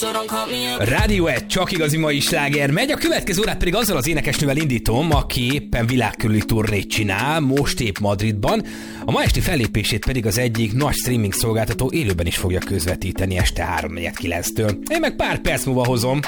Rádió 1, csak igazi mai sláger megy, a következő órát pedig azzal az énekesnővel indítom, aki éppen világkörüli turnét csinál, most épp Madridban. A ma esti fellépését pedig az egyik nagy streaming szolgáltató élőben is fogja közvetíteni este 3:49-től. Én meg pár perc múlva hozom.